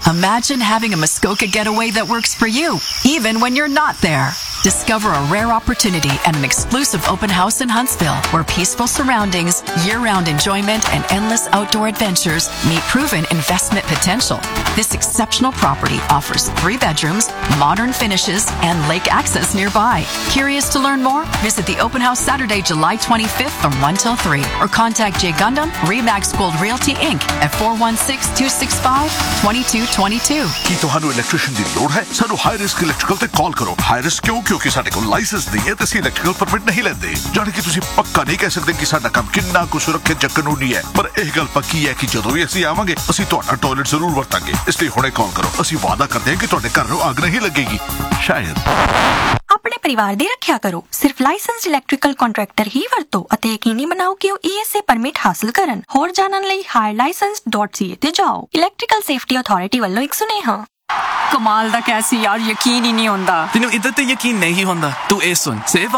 Imagine having a Muskoka getaway that works for you, even when you're not there. Discover a rare opportunity at an exclusive open house in Huntsville, where peaceful surroundings, year-round enjoyment, and endless outdoor adventures meet proven investment potential. This exceptional property offers 3 bedrooms, modern finishes, and lake access nearby. Curious to learn more? Visit the open house Saturday, July 25th from 1 till 3, or contact Jay Gundam, Remax Gold Realty Inc. at 416-265-2222. ਕੀ ਤੁਹਾਨੂੰ electrician ਦੀ ਲੋੜ ਹੈ? ਸਾਨੂੰ high risk electrical ਤੇ ਕਾਲ ਕਰੋ। High risk ਕਿਉਂਕਿ ਸਾਡੇ ਕੋਲ licence ਨਹੀਂ ਹੈ ਤੇ ਅਸੀਂ ਇਲੈਕਟ੍ਰੀਕਲ ਪਰਮਿਟ ਨਹੀਂ ਲੈਂਦੇ। ਜਾਣੀ ਕਿ ਤੁਸੀਂ ਪੱਕਾ ਨਹੀਂ ਕਹਿ ਸਕਦੇ ਕਿ ਸਾਡਾ ਕੰਮ ਕਿੰਨਾ ਕੁ ਸੁਰੱਖਿਅਤ ਜਾਂ ਕਾਨੂੰਨੀ ਹੈ, ਪਰ ਇਹ ਗੱਲ ਪੱਕੀ ਹੈ ਕਿ ਜਦੋਂ ਵੀ ਅਸੀਂ ਆਵਾਂਗੇ ਅਸੀਂ ਤੁਹਾਡਾ ਟਾਇਲਟ ਜ਼ਰੂਰ ਵਰਤਾਂਗੇ। ਇਸ ਲਈ ਹੁਣੇ ਕਾਲ ਕਰੋ। ਅਸੀਂ ਵਾਅਦਾ ਕਰਦੇ ਹਾਂ ਕਿ ਤੁਹਾਡੇ ਘਰ ਨੂੰ ਅੱਗ ਨਹੀਂ ਲੱਗੇਗੀ। ਸ਼ਾਇਦ। ਆਪਣੇ ਪਰਿਵਾਰ ਦੀ ਰੱਖਿਆ ਕਰੋ। ਸਿਰਫ ਲਾਇਸੈਂਸਡ ਇਲੈਕਟ੍ਰੀਕਲ ਕੰਟਰੈਕਟਰ ਹੀ ਵਰਤੋ ਅਤੇ ਯਕੀਨੀ ਬਣਾਓ ਕਿ ਉਹ ESA ਪਰਮਿਟ ਹਾਸਲ ਕਰਨ। ਹੋਰ ਜਾਣਨ ਲਈ higherlicense.ca ਤੇ ਜਾਓ। ਇਲੈਕਟ੍ਰੀਕਲ ਸੇਫਟੀ ਅਥਾਰਟੀ ਵੱਲੋਂ ਇੱਕ ਸੁਨੇਹਾ। ਕਮਾਲ ਦਾ ਕੈਸੀ ਯਾਰ, ਯਕੀਨ ਹੀ ਨਹੀਂ ਹੁੰਦਾ। ਤੈਨੂੰ ਇੱਧਰ ਤੇ ਯਕੀਨ ਨਹੀਂ ਹੁੰਦਾ। ਤੂੰ ਇਹ ਸੁਣ, ਸੇਵ